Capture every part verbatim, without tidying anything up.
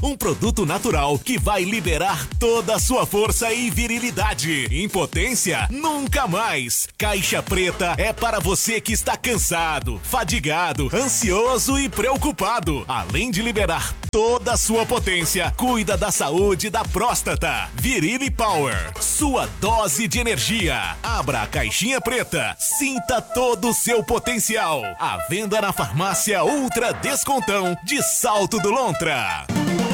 um produto natural que vai liberar toda a sua força e virilidade. Impotência? Nunca mais. Caixa Preta é para você que está cansado, fadigado, ansioso e preocupado. Além de liberar toda a sua potência, cuida da saúde da próstata. Virili Power, sua dose de energia. Abra a caixinha preta, sinta todo o seu potencial. À venda na farmácia Ultra Descontão de Salto do Lontra.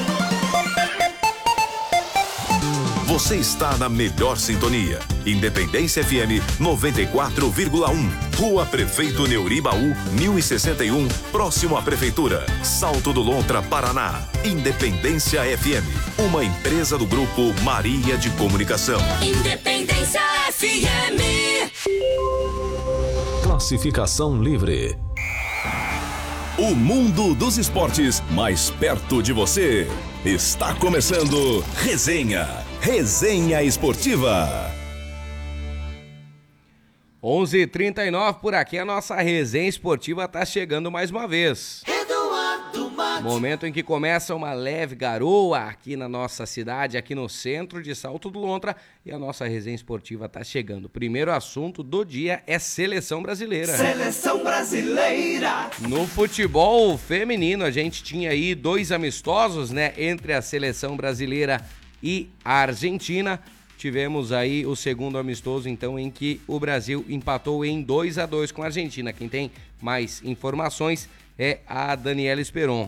Você está na melhor sintonia. Independência F M noventa e quatro vírgula um. Rua Prefeito Neuribaú, mil e sessenta e um, próximo à Prefeitura. Salto do Lontra, Paraná. Independência F M, uma empresa do Grupo Maria de Comunicação. Independência F M. Classificação livre. O mundo dos esportes mais perto de você. Está começando Resenha. Resenha Esportiva. onze e trinta e nove por aqui, a nossa Resenha Esportiva está chegando mais uma vez. Momento em que começa uma leve garoa aqui na nossa cidade, aqui no centro de Salto do Lontra, e a nossa Resenha Esportiva está chegando. O primeiro assunto do dia é Seleção Brasileira. Seleção Brasileira. No futebol feminino, a gente tinha aí dois amistosos, né, entre a Seleção Brasileira e a Argentina. Tivemos aí o segundo amistoso, então, em que o Brasil empatou em dois a dois com a Argentina. Quem tem mais informações é a Daniela Esperon.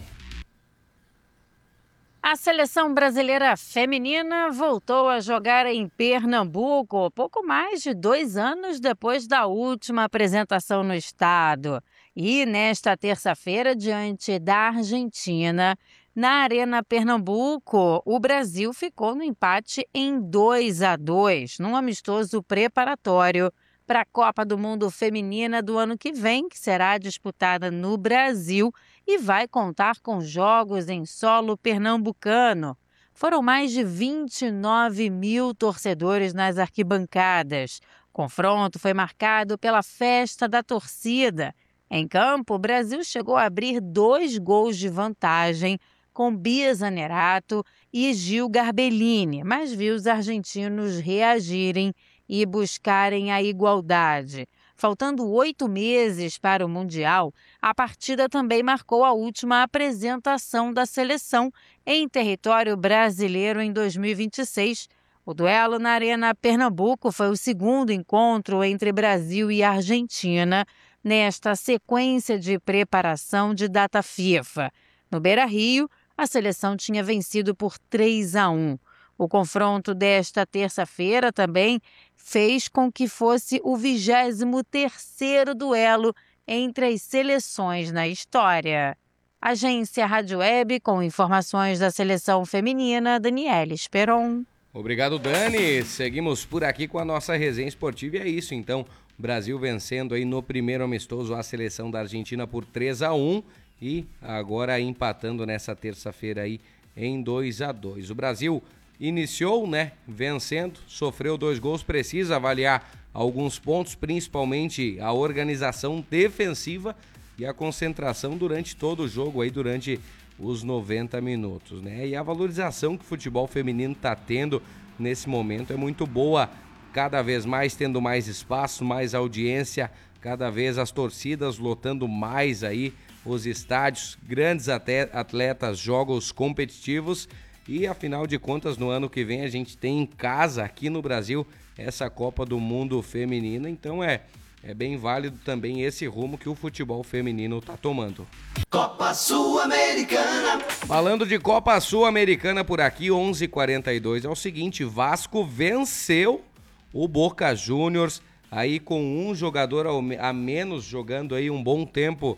A seleção brasileira feminina voltou a jogar em Pernambuco, pouco mais de dois anos depois da última apresentação no estado. E nesta terça-feira, diante da Argentina, na Arena Pernambuco, o Brasil ficou no empate em dois a dois, num amistoso preparatório para a Copa do Mundo Feminina do ano que vem, que será disputada no Brasil e vai contar com jogos em solo pernambucano. Foram mais de vinte e nove mil torcedores nas arquibancadas. O confronto foi marcado pela festa da torcida. Em campo, o Brasil chegou a abrir dois gols de vantagem com Bia Zanerato e Gil Garbellini, mas viu os argentinos reagirem e buscarem a igualdade. Faltando oito meses para o Mundial, a partida também marcou a última apresentação da seleção em território brasileiro em dois mil e vinte e seis. O duelo na Arena Pernambuco foi o segundo encontro entre Brasil e Argentina nesta sequência de preparação de data FIFA. No Beira-Rio, a seleção tinha vencido por três a um. O confronto desta terça-feira também fez com que fosse o vigésimo terceiro duelo entre as seleções na história. Agência Rádio Web, com informações da seleção feminina, Daniela Esperon. Obrigado, Dani. Seguimos por aqui com a nossa resenha esportiva e é isso, então. Brasil vencendo aí no primeiro amistoso a seleção da Argentina por três a um e agora empatando nessa terça-feira aí em dois a dois. O Brasil iniciou, né, vencendo, sofreu dois gols, precisa avaliar alguns pontos, principalmente a organização defensiva e a concentração durante todo o jogo aí, durante os noventa minutos, né? E a valorização que o futebol feminino está tendo nesse momento é muito boa, cada vez mais tendo mais espaço, mais audiência, cada vez as torcidas lotando mais aí os estádios, grandes atletas, jogos competitivos. E, afinal de contas, no ano que vem a gente tem em casa, aqui no Brasil, essa Copa do Mundo Feminina. Então é, é bem válido também esse rumo que o futebol feminino está tomando. Copa Sul-Americana. Falando de Copa Sul-Americana por aqui, onze e quarenta e dois. É o seguinte, Vasco venceu o Boca Juniors, aí com um jogador a menos, jogando aí um bom tempo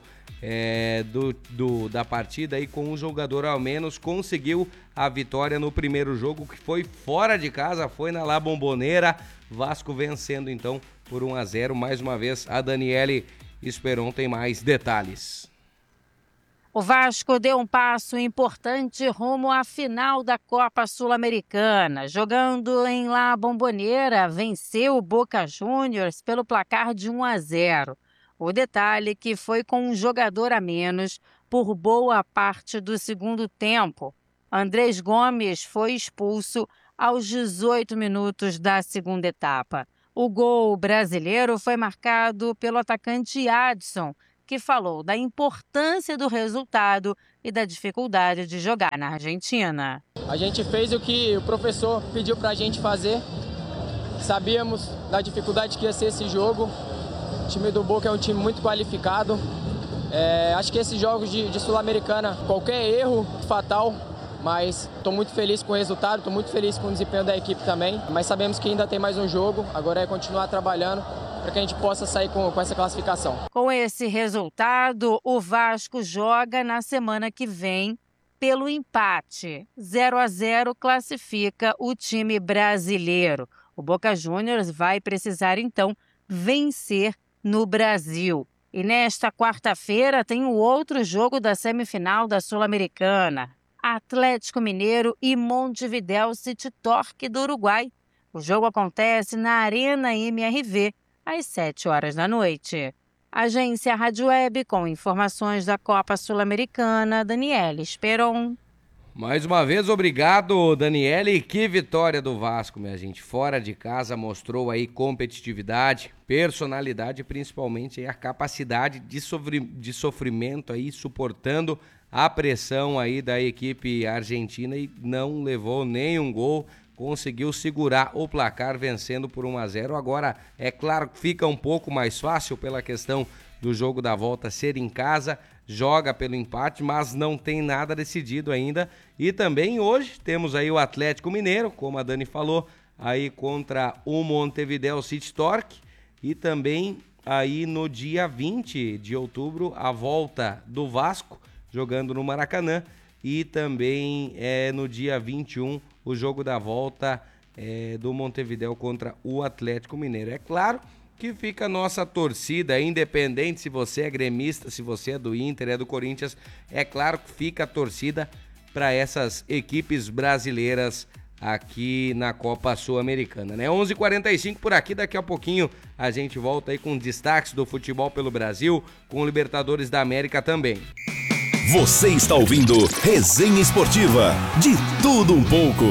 É, do, do, da partida aí com um jogador ao menos, conseguiu a vitória no primeiro jogo, que foi fora de casa, foi na La Bombonera. Vasco vencendo então por um a zero. Mais uma vez a Daniele Esperon tem mais detalhes. O Vasco deu um passo importante rumo à final da Copa Sul-Americana. Jogando em La Bombonera, venceu o Boca Juniors pelo placar de um a zero. O detalhe que foi com um jogador a menos por boa parte do segundo tempo. Andrés Gomes foi expulso aos dezoito minutos da segunda etapa. O gol brasileiro foi marcado pelo atacante Adson, que falou da importância do resultado e da dificuldade de jogar na Argentina. A gente fez o que o professor pediu para a gente fazer. Sabíamos da dificuldade que ia ser esse jogo. O time do Boca é um time muito qualificado. É, acho que esses jogos de, de Sul-Americana, qualquer erro fatal, mas estou muito feliz com o resultado, estou muito feliz com o desempenho da equipe também. Mas sabemos que ainda tem mais um jogo, agora é continuar trabalhando para que a gente possa sair com, com essa classificação. Com esse resultado, o Vasco joga na semana que vem pelo empate. zero a zero classifica o time brasileiro. O Boca Juniors vai precisar, então, vencer no Brasil. E nesta quarta-feira tem o outro jogo da semifinal da Sul-Americana. Atlético Mineiro e Montevidéu City Torque do Uruguai. O jogo acontece na Arena M R V, às sete horas da noite. Agência Rádio Web, com informações da Copa Sul-Americana, Daniela Esperon. Mais uma vez, obrigado, Daniele. Que vitória do Vasco, minha gente. Fora de casa, mostrou aí competitividade, personalidade e principalmente aí a capacidade de, sofri- de sofrimento aí, suportando a pressão aí da equipe argentina e não levou nenhum gol. Conseguiu segurar o placar vencendo por um a zero. Agora, é claro que fica um pouco mais fácil pela questão do jogo da volta ser em casa, joga pelo empate, mas não tem nada decidido ainda. E também hoje temos aí o Atlético Mineiro, como a Dani falou, aí contra o Montevidéu City Torque. E também aí no dia vinte de outubro, a volta do Vasco, jogando no Maracanã. E também é, no dia vinte e um, o jogo da volta é, do Montevidéu contra o Atlético Mineiro. É claro que fica a nossa torcida, independente se você é gremista, se você é do Inter, é do Corinthians, é claro que fica a torcida para essas equipes brasileiras aqui na Copa Sul-Americana, né? onze e quarenta e cinco por aqui, daqui a pouquinho a gente volta aí com destaques do futebol pelo Brasil, com o Libertadores da América também. Você está ouvindo Resenha Esportiva, de tudo um pouco.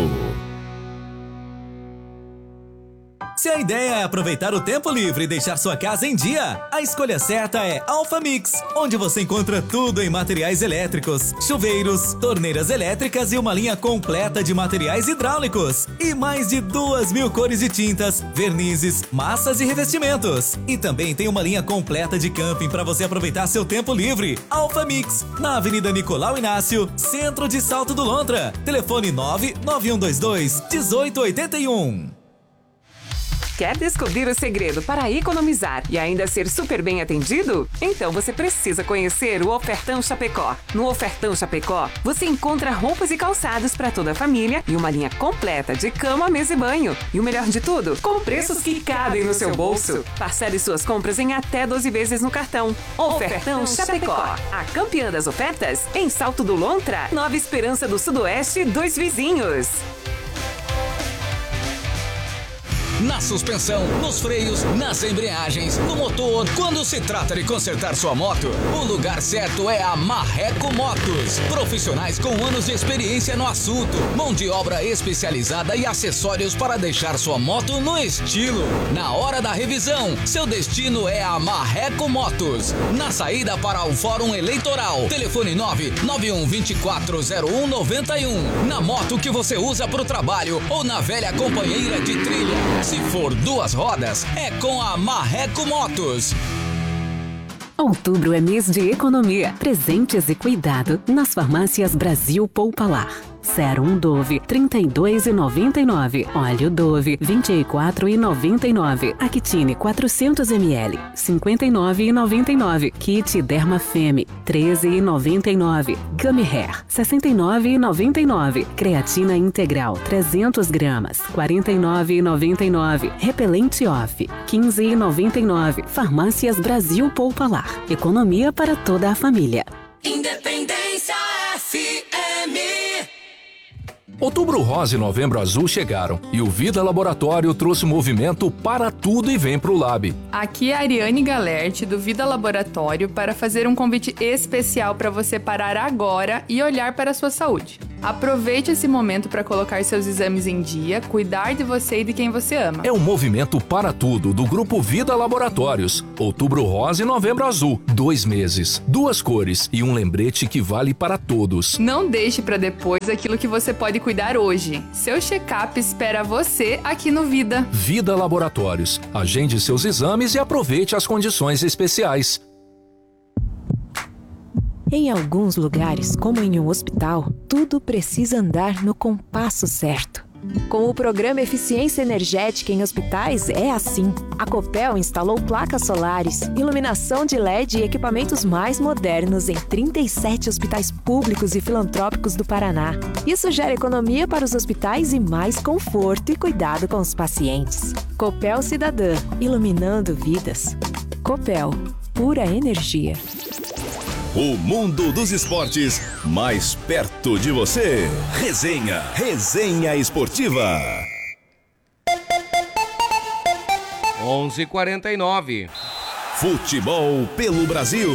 Se a ideia é aproveitar o tempo livre e deixar sua casa em dia, a escolha certa é Alpha Mix, onde você encontra tudo em materiais elétricos, chuveiros, torneiras elétricas e uma linha completa de materiais hidráulicos. E mais de duas mil cores de tintas, vernizes, massas e revestimentos. E também tem uma linha completa de camping para você aproveitar seu tempo livre. Alpha Mix, na Avenida Nicolau Inácio, centro de Salto do Lontra. Telefone nove nove um dois dois, um oito oito um. Quer descobrir o segredo para economizar e ainda ser super bem atendido? Então você precisa conhecer o Ofertão Chapecó. No Ofertão Chapecó, você encontra roupas e calçados para toda a família e uma linha completa de cama, mesa e banho. E o melhor de tudo, com preços que cabem no seu bolso. Parcele suas compras em até doze vezes no cartão. Ofertão Chapecó, a campeã das ofertas em Salto do Lontra, Nova Esperança do Sudoeste, Dois Vizinhos. Na suspensão, nos freios, nas embreagens, no motor. Quando se trata de consertar sua moto, o lugar certo é a Marreco Motos. Profissionais com anos de experiência no assunto, mão de obra especializada e acessórios para deixar sua moto no estilo. Na hora da revisão, seu destino é a Marreco Motos. Na saída para o Fórum Eleitoral, telefone nove nove um dois quatro zero um nove um. Na moto que você usa para o trabalho ou na velha companheira de trilha. Se for duas rodas, é com a Marreco Motos. Outubro é mês de economia, presentes e cuidado nas farmácias Brasil Poupalar. Sérum Dove, trinta e dois reais e noventa e nove centavos. Óleo Dove, vinte e quatro reais e noventa e nove centavos. Actine, quatrocentos mililitros, cinquenta e nove reais e noventa e nove centavos. Kit Derma Femme, treze reais e noventa e nove centavos. Gummy Hair, sessenta e nove reais e noventa e nove centavos. Creatina Integral, trezentas gramas, quarenta e nove reais e noventa e nove centavos. Repelente Off, quinze reais e noventa e nove centavos. Farmácias Brasil Poupalar. Economia para toda a família. Independência F M. Outubro Rosa e Novembro Azul chegaram e o Vida Laboratório trouxe movimento para tudo e vem pro Lab. Aqui é a Ariane Galerte do Vida Laboratório para fazer um convite especial para você parar agora e olhar para a sua saúde. Aproveite esse momento para colocar seus exames em dia, cuidar de você e de quem você ama. É um movimento para tudo do Grupo Vida Laboratórios. Outubro Rosa e Novembro Azul. Dois meses, duas cores e um lembrete que vale para todos. Não deixe para depois aquilo que você pode cuidar hoje. Seu check-up espera você aqui no Vida. Vida Laboratórios. Agende seus exames e aproveite as condições especiais. Em alguns lugares, como em um hospital, tudo precisa andar no compasso certo. Com o programa Eficiência Energética em Hospitais, é assim. A Copel instalou placas solares, iluminação de L E D e equipamentos mais modernos em trinta e sete hospitais públicos e filantrópicos do Paraná. Isso gera economia para os hospitais e mais conforto e cuidado com os pacientes. Copel Cidadã, iluminando vidas. Copel, pura energia. O mundo dos esportes mais perto de você. Resenha, Resenha Esportiva. onze e quarenta e nove. Futebol pelo Brasil.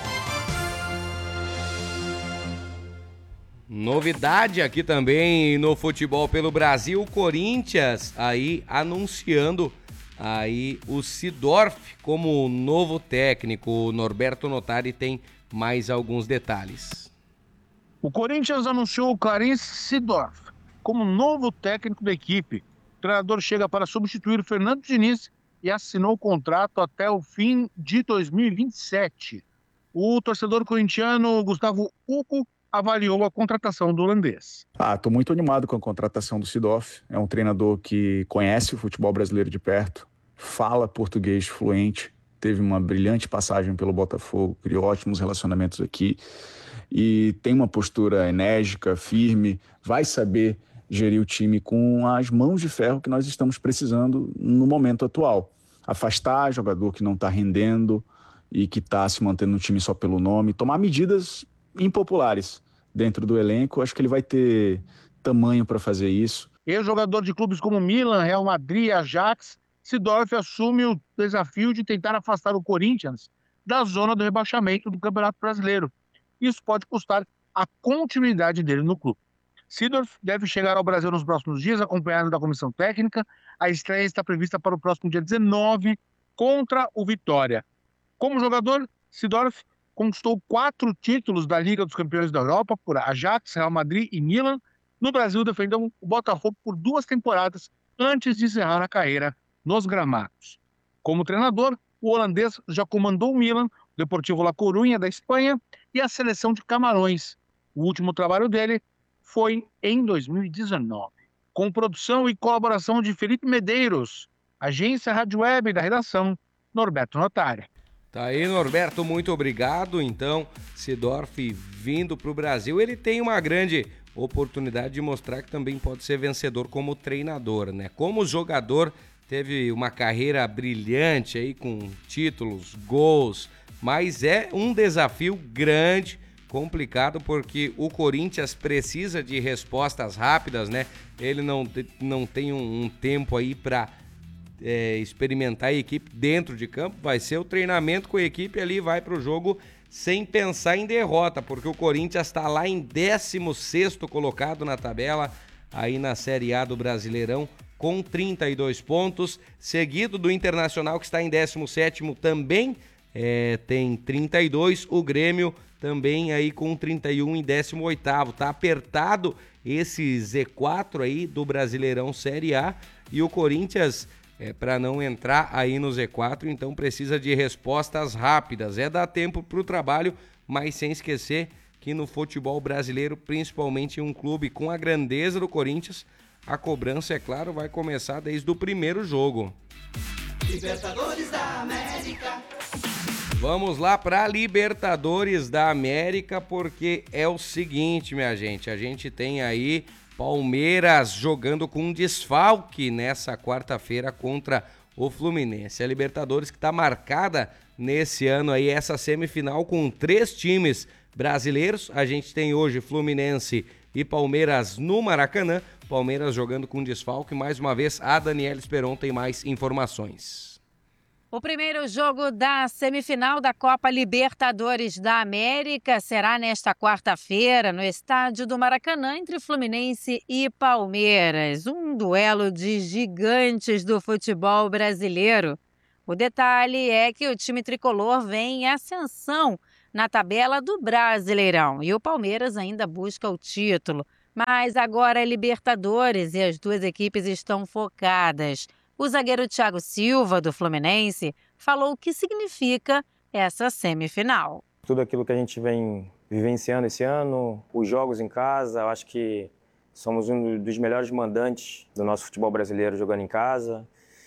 Novidade aqui também no Futebol pelo Brasil, Corinthians aí anunciando aí o Seedorf como novo técnico. O Norberto Notari tem mais alguns detalhes. O Corinthians anunciou o Clarence Seedorf como novo técnico da equipe. O treinador chega para substituir o Fernando Diniz e assinou o contrato até o fim de dois mil e vinte e sete. O torcedor corintiano Gustavo Uco avaliou a contratação do holandês. Ah, estou muito animado com a contratação do Seedorf. É um treinador que conhece o futebol brasileiro de perto, fala português fluente, teve uma brilhante passagem pelo Botafogo, criou ótimos relacionamentos aqui e tem uma postura enérgica, firme, vai saber gerir o time com as mãos de ferro que nós estamos precisando no momento atual. Afastar jogador que não está rendendo e que está se mantendo no time só pelo nome, tomar medidas impopulares dentro do elenco. Acho que ele vai ter tamanho para fazer isso. Ex-jogador de clubes como Milan, Real Madrid e Ajax, Seedorf assume o desafio de tentar afastar o Corinthians da zona do rebaixamento do Campeonato Brasileiro. Isso pode custar a continuidade dele no clube. Seedorf deve chegar ao Brasil nos próximos dias, acompanhado da comissão técnica. A estreia está prevista para o próximo dia dezenove, contra o Vitória. Como jogador, Seedorf conquistou quatro títulos da Liga dos Campeões da Europa por Ajax, Real Madrid e Milan. No Brasil, defendeu o Botafogo por duas temporadas antes de encerrar a carreira nos gramados. Como treinador, o holandês já comandou o Milan, o Deportivo La Coruña da Espanha e a seleção de Camarões. O último trabalho dele foi em dois mil e dezenove. Com produção e colaboração de Felipe Medeiros, agência Rádio Web da redação, Norberto Notari. Tá aí, Norberto, muito obrigado. Então, Seedorf vindo para o Brasil, ele tem uma grande oportunidade de mostrar que também pode ser vencedor como treinador, né? Como jogador, teve uma carreira brilhante aí com títulos, gols, mas é um desafio grande, complicado, porque o Corinthians precisa de respostas rápidas, né? Ele não, não tem um, um tempo aí para é, experimentar a equipe dentro de campo, vai ser o treinamento com a equipe ali, vai para o jogo sem pensar em derrota, porque o Corinthians está lá em décimo sexto colocado na tabela, aí na Série A do Brasileirão, com trinta e dois pontos, seguido do Internacional, que está em décimo sétimo também, é, tem trinta e dois, o Grêmio também aí com trinta e um em décimo oitavo, tá apertado esse Z quatro aí do Brasileirão Série A, e o Corinthians, é, para não entrar aí no Z quatro, então precisa de respostas rápidas, é dar tempo para o trabalho, mas sem esquecer que no futebol brasileiro, principalmente em um clube com a grandeza do Corinthians, a cobrança, é claro, vai começar desde o primeiro jogo. Libertadores da América. Vamos lá para Libertadores da América, porque é o seguinte, minha gente, a gente tem aí Palmeiras jogando com um desfalque nessa quarta-feira contra o Fluminense. A Libertadores que está marcada nesse ano aí, essa semifinal com três times brasileiros. A gente tem hoje Fluminense e Palmeiras no Maracanã. Palmeiras jogando com desfalque. Mais uma vez, a Daniela Esperon tem mais informações. O primeiro jogo da semifinal da Copa Libertadores da América será nesta quarta-feira no estádio do Maracanã entre Fluminense e Palmeiras. Um duelo de gigantes do futebol brasileiro. O detalhe é que o time tricolor vem em ascensão na tabela do Brasileirão e o Palmeiras ainda busca o título. Mas agora é Libertadores e as duas equipes estão focadas. O zagueiro Thiago Silva, do Fluminense, falou o que significa essa semifinal. Tudo aquilo que a gente vem vivenciando esse ano, os jogos em casa, eu acho que somos um dos melhores mandantes do nosso futebol brasileiro jogando em casa.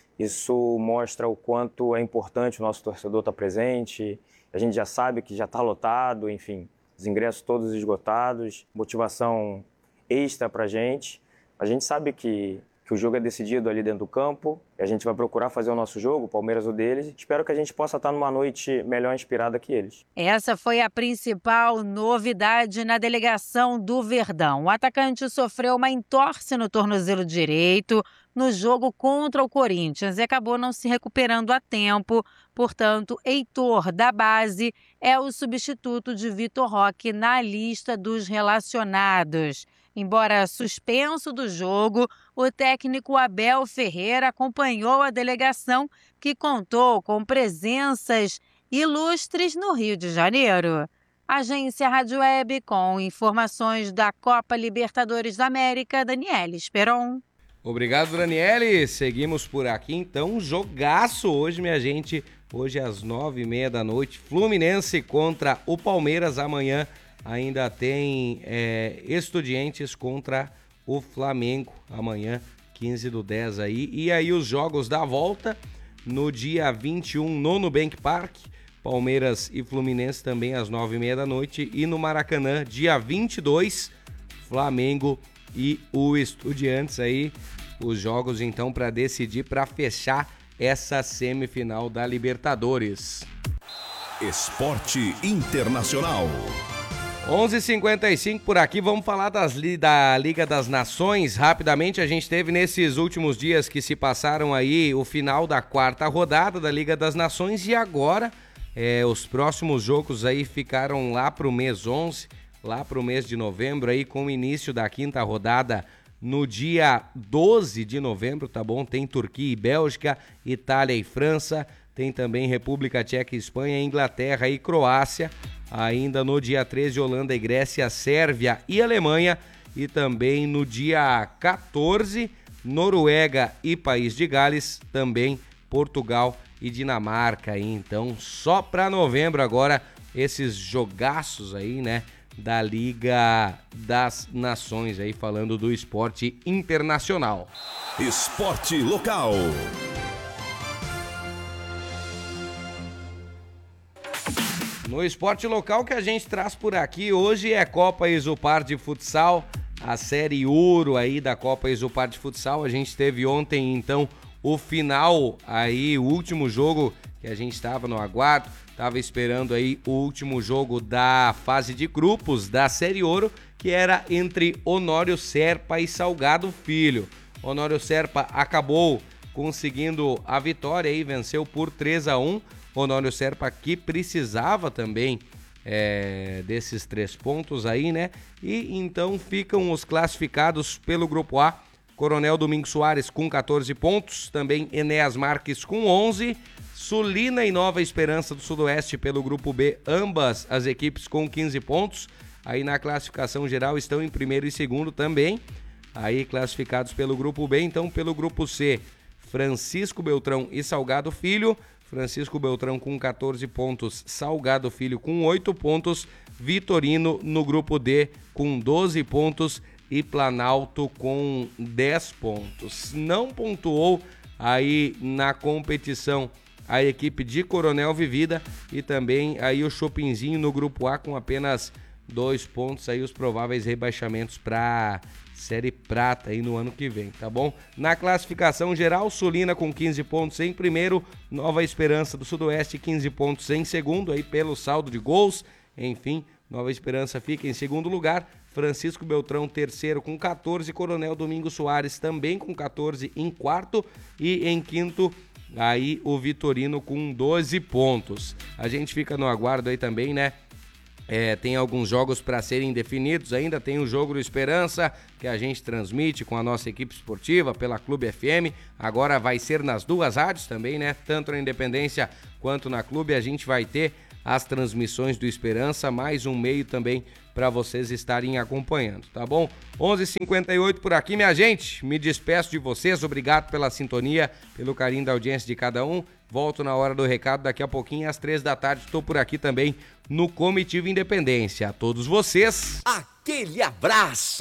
Isso mostra o quanto é importante o nosso torcedor estar presente. A gente já sabe que já está lotado, enfim, os ingressos todos esgotados, motivação extra para a gente. A gente sabe que, que o jogo é decidido ali dentro do campo, e a gente vai procurar fazer o nosso jogo, o Palmeiras o deles. Espero que a gente possa estar numa noite melhor inspirada que eles. Essa foi a principal novidade na delegação do Verdão. O atacante sofreu uma entorse no tornozelo direito no jogo contra o Corinthians e acabou não se recuperando a tempo. Portanto, Heitor, da base, é o substituto de Vitor Roque na lista dos relacionados. Embora suspenso do jogo, o técnico Abel Ferreira acompanhou a delegação, que contou com presenças ilustres no Rio de Janeiro. Agência Rádio Web com informações da Copa Libertadores da América, Daniele Esperon. Obrigado, Daniele. Seguimos por aqui, então. Jogaço hoje, minha gente. Hoje às nove e meia da noite. Fluminense contra o Palmeiras. Amanhã ainda tem é, Estudiantes contra o Flamengo. Amanhã, quinze do dez aí. E aí os jogos da volta no dia vinte e um no Nubank Park. Palmeiras e Fluminense também às nove e meia da noite. E no Maracanã, dia vinte e dois, Flamengo e o Estudiantes aí, os jogos então para decidir, para fechar essa semifinal da Libertadores. Esporte Internacional. onze e cinquenta e cinco por aqui, vamos falar das, da Liga das Nações. Rapidamente, a gente teve nesses últimos dias que se passaram aí o final da quarta rodada da Liga das Nações e agora é, os próximos jogos aí ficaram lá para o mês onze, lá para o mês de novembro, aí com o início da quinta rodada no dia doze de novembro, tá bom? Tem Turquia e Bélgica, Itália e França, tem também República Tcheca e Espanha, Inglaterra e Croácia, ainda no dia treze, Holanda e Grécia, Sérvia e Alemanha, e também no dia quatorze, Noruega e País de Gales, também Portugal e Dinamarca, aí, então só para novembro agora esses jogaços aí, né? Da Liga das Nações, aí falando do esporte internacional. Esporte local. No esporte local que a gente traz por aqui hoje é Copa Isupar de Futsal, a série ouro aí da Copa Isupar de Futsal. A gente teve ontem então o final aí, o último jogo que a gente estava no aguardo. Estava esperando aí o último jogo da fase de grupos da Série Ouro, que era entre Honório Serpa e Salgado Filho. Honório Serpa acabou conseguindo a vitória e venceu por três a um. Honório Serpa que precisava também é, desses três pontos aí, né? E então ficam os classificados pelo Grupo A. Coronel Domingos Soares com catorze pontos, também Enéas Marques com onze, Sulina e Nova Esperança do Sudoeste pelo Grupo B, ambas as equipes com quinze pontos. Aí na classificação geral estão em primeiro e segundo também, aí classificados pelo Grupo B. Então pelo Grupo C, Francisco Beltrão e Salgado Filho, Francisco Beltrão com catorze pontos, Salgado Filho com oito pontos, Vitorino no Grupo D com doze pontos e Planalto com dez pontos. Não pontuou aí na competição a equipe de Coronel Vivida e também aí o Chopinzinho no Grupo A com apenas dois pontos, aí os prováveis rebaixamentos para Série Prata aí no ano que vem, tá bom? Na classificação geral, Sulina com quinze pontos em primeiro, Nova Esperança do Sudoeste quinze pontos em segundo, aí pelo saldo de gols, enfim, Nova Esperança fica em segundo lugar, Francisco Beltrão terceiro com catorze, Coronel Domingos Soares também com catorze em quarto e em quinto aí o Vitorino com doze pontos. A gente fica no aguardo aí também, né? É, tem alguns jogos para serem definidos ainda, tem o jogo do Esperança, que a gente transmite com a nossa equipe esportiva pela Clube F M, agora vai ser nas duas rádios também, né? Tanto na Independência quanto na Clube, a gente vai ter as transmissões do Esperança, mais um meio também para vocês estarem acompanhando, tá bom? onze e cinquenta e oito por aqui, minha gente, me despeço de vocês, obrigado pela sintonia, pelo carinho da audiência de cada um, volto na hora do recado daqui a pouquinho, às três da tarde, estou por aqui também no Comitiva Independência. A todos vocês, aquele abraço!